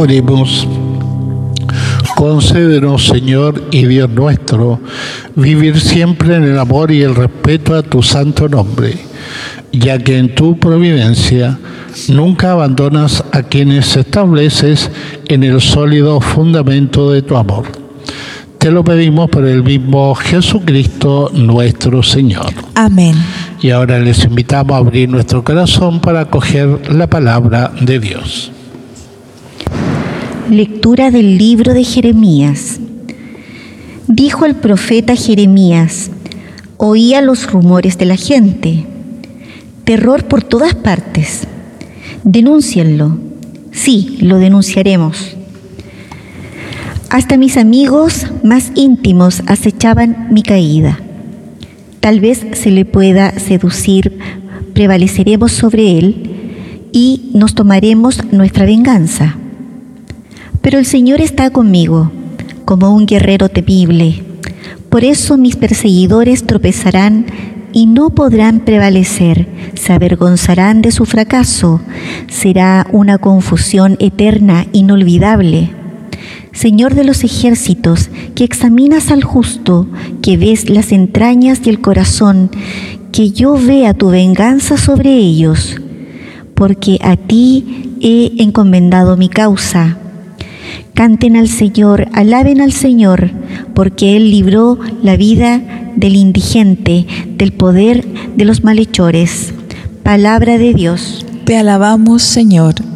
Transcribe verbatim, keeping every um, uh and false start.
Oremos. Concédenos, Señor y Dios nuestro, vivir siempre en el amor y el respeto a tu santo nombre, ya que en tu providencia nunca abandonas a quienes estableces en el sólido fundamento de tu amor. Te lo pedimos por el mismo Jesucristo nuestro Señor. Amén. Y ahora les invitamos a abrir nuestro corazón para acoger la palabra de Dios. Lectura del libro de Jeremías. Dijo el profeta Jeremías: oía los rumores de la gente, terror por todas partes. Denúncienlo. Sí, lo denunciaremos. Hasta mis amigos más íntimos acechaban mi caída. Tal vez se le pueda seducir, prevaleceremos sobre él y nos tomaremos nuestra venganza. Pero el Señor está conmigo, como un guerrero temible. Por eso mis perseguidores tropezarán y no podrán prevalecer, se avergonzarán de su fracaso. Será una confusión eterna, inolvidable. Señor de los ejércitos, que examinas al justo, que ves las entrañas y el corazón, que yo vea tu venganza sobre ellos, porque a ti he encomendado mi causa. Canten al Señor, alaben al Señor, porque Él libró la vida del indigente, del poder de los malhechores. Palabra de Dios. Te alabamos, Señor.